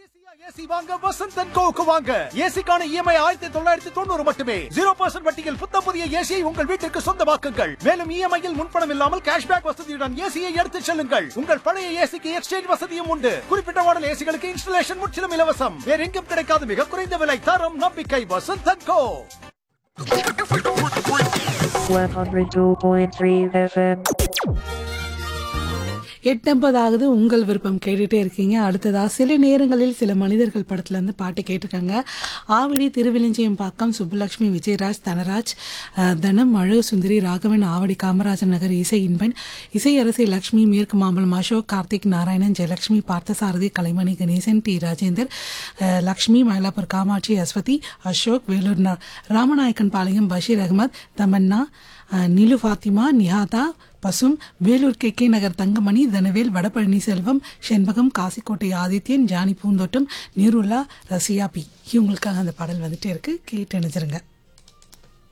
AC வாங்க Vasanth and கோவுக்கு வாங்க. ஏசிக்கான EMI 1990 மட்டுமே. 0% வட்டியில் புத்தம் புதிய ஏசியை உங்கள் வீட்டிற்கு சொந்தமாக்குங்கள். மேலும் இஎம்ஐயில் முன்பணம் இல்லாமல் கேஷ்பேக் வசதியுடன் ஏசியை எடுத்துச் செல்லுங்கள். உங்கள் பழைய ஏசிக்கு எக்ஸ்சேஞ்ச் வசதியும் உண்டு. குறிப்பிட்ட மாடல் ஏசிகளுக்கு இன்ஸ்டலேஷன் முற்றிலும் இலவசம். வேற எங்கும் கிடைக்காத மிக குறைந்த விலை, தரம், நம்பிக்கை. Vasanth and go. 102.3 FM. 8:50 ஆகுது. உங்கள் விருப்பம் கேட்டுட்டே இருக்கீங்க. அடுத்ததா சில நேரங்களில் சில மனிதர்கள் படத்துல இருந்து பாட்டு கேட்டிருக்காங்க. ஆவடி, திருவிழிஞ்சியம்பாக்கம், சுப்புலட்சுமி, விஜயராஜ், தனராஜ், தனம், அழகு சுந்தரி, ராகவன், ஆவடி, காமராஜர் நகர், இசை இன்பன், இசை அரசி லட்சுமி, மேற்கு மாம்பலம், அசோக், கார்த்திக், நாராயணன், ஜெயலட்சுமி, பார்த்தசாரதி, கலைமணி, கணேசன், டி ராஜேந்தர், லக்ஷ்மி, மயிலாப்பூர் காமாட்சி, அஸ்வதி, அசோக், வேலூர் ராமநாயக்கன் பாளையம், பஷீர் அகமது, தமன்னா, நிலு ஃபாத்திமா, நிஹாதா, பசும், வேலூர் கே நகர் தங்கமணி, தனவேல், வடபழனி செல்வம், செண்பகம், காசிக்கோட்டை ஆதித்யன், ஜானி பூந்தோட்டம், நீருல்லா, ரசியா பி. இவங்களுக்காக அந்த பாடல் வந்துட்டே இருக்கு. கேட்டு நினைச்சிருங்க.